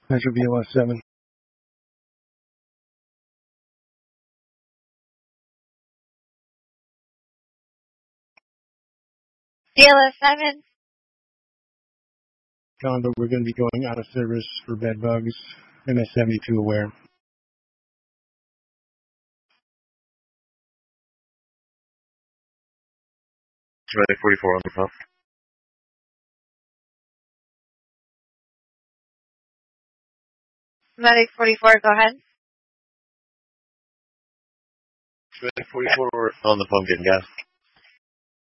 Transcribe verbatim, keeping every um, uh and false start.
Metro B L S seven. B L S seven. Condo, we're going to be going out of service for bed bugs. M S seventy-two aware. Medic forty-four on the pump. Medic forty-four, go ahead. Medic forty-four on the pump getting gas.